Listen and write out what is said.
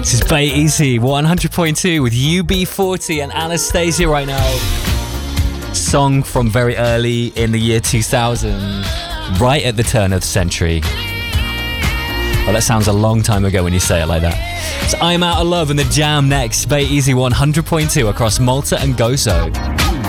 This is Bay Easy 100.2 with UB40 and Anastasia right now. Song from very early in the year 2000, right at the turn of the century. Well, that sounds a long time ago when you say it like that. So I'm Out of Love and The Jam next. Bay Easy 100.2 across Malta and Gozo.